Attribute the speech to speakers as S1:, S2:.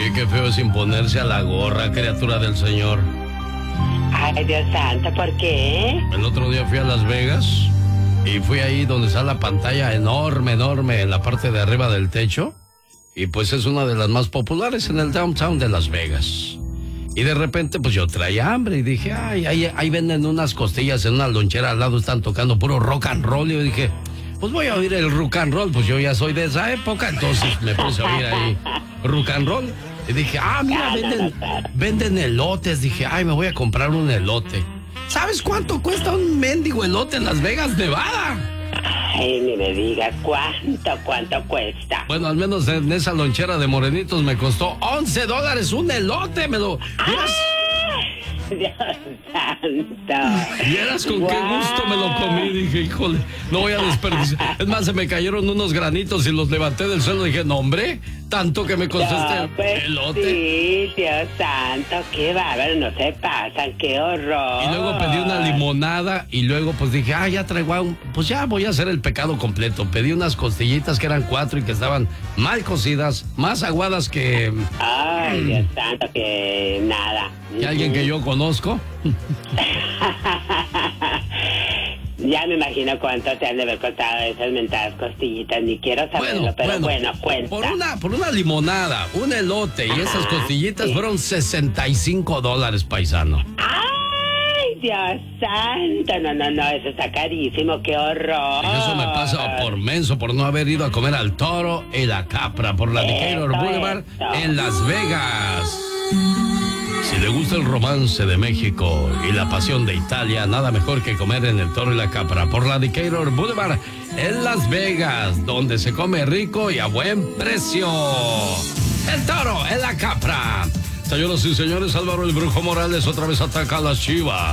S1: Oye, qué feo es imponerse a la gorra, criatura del Señor.
S2: Ay, Dios santo, ¿por qué?
S1: El otro día fui a Las Vegas y fui ahí donde está la pantalla enorme en la parte de arriba del techo. Y pues es una de las más populares en el downtown de Las Vegas. Y de repente pues yo traía hambre y dije, ay, ahí venden unas costillas en una lonchera al lado, están tocando puro rock and roll. Y yo dije, pues voy a oír el rock and roll, pues yo ya soy de esa época, entonces me puse a oír ahí rock and roll. Y dije, mira, venden elotes. Dije, ay, me voy a comprar un elote. ¿Sabes cuánto cuesta un mendigo elote en Las Vegas, Nevada?
S2: Ay, ni me digas cuánto cuesta.
S1: Bueno, al menos en esa lonchera de morenitos me costó $11 un elote. Me lo...
S2: Dios santo.
S1: Vieras con qué gusto me lo comí. Dije, híjole, no voy a desperdiciar. Es más, se me cayeron unos granitos y los levanté del suelo. Dije, no, hombre, tanto que me costó este elote.
S2: Sí, Dios santo, qué bárbaro, no se pasan, qué horror.
S1: Y luego pedí una limonada y luego pues dije, ya traigo pues ya voy a hacer el pecado completo. Pedí unas costillitas que eran 4 y que estaban mal cocidas, más aguadas que...
S2: Ay, Dios santo, que nada.
S1: Que alguien que yo conozco.
S2: Ya me imagino cuánto te han de haber costado esas mentadas costillitas, ni quiero saberlo, pero bueno, cuenta.
S1: Por una limonada, un elote y esas costillitas fueron $65, paisano.
S2: ¡Ay, Dios santo! No, eso está carísimo, qué horror.
S1: Y eso me pasa por menso, por no haber ido a comer al Toro y la Capra por la Decatur Boulevard en Las Vegas. Si le gusta el romance de México y la pasión de Italia, nada mejor que comer en el Toro y la Capra por la Decatur Boulevard en Las Vegas, donde se come rico y a buen precio. El Toro en la Capra. Señoras y señores, Álvaro el Brujo Morales otra vez ataca a las Chivas.